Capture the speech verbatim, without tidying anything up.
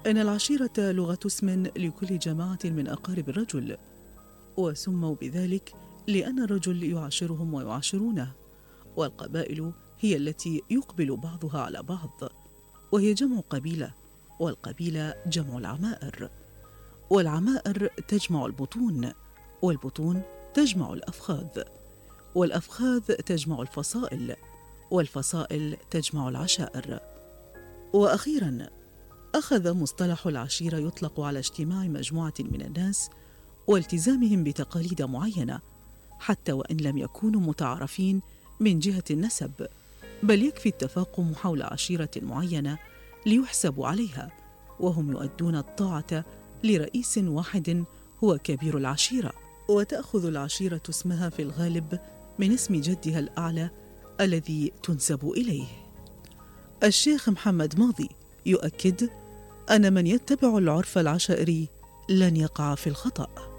إن العشيرة لغة اسم لكل جماعة من أقارب الرجل، وسموا بذلك لأن الرجل يعاشرهم ويعاشرونه، والقبائل هي التي يقبل بعضها على بعض، وهي جمع قبيلة، والقبيلة جمع العمائر، والعمائر تجمع البطون، والبطون تجمع الأفخاذ، والأفخاذ تجمع الفصائل، والفصائل تجمع العشائر. وأخيراً، أخذ مصطلح العشيرة يطلق على اجتماع مجموعة من الناس والتزامهم بتقاليد معينة، حتى وإن لم يكونوا متعارفين من جهة النسب، بل يكفي التفاقم حول عشيرة معينة ليحسبوا عليها، وهم يؤدون الطاعة لرئيس واحد هو كبير العشيرة. وتأخذ العشيرة اسمها في الغالب من اسم جدها الأعلى الذي تنسب إليه. الشيخ محمد ماضي يؤكد أن من يتبع العرف العشائري لن يقع في الخطأ.